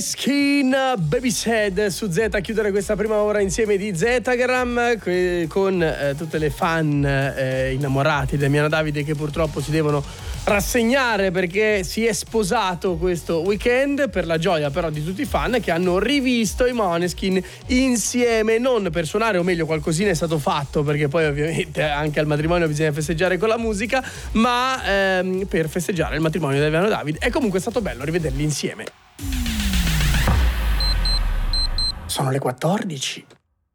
Måneskin, Baby Said su Z, a chiudere questa prima ora insieme di Zetagram con tutte le fan innamorati di Damiano Davide, che purtroppo si devono rassegnare perché si è sposato questo weekend, per la gioia però di tutti i fan che hanno rivisto i Måneskin insieme, non per suonare, o meglio qualcosina è stato fatto, perché poi ovviamente anche al matrimonio bisogna festeggiare con la musica, ma per festeggiare il matrimonio di Damiano Davide. E comunque è stato bello rivederli insieme. Sono le 14.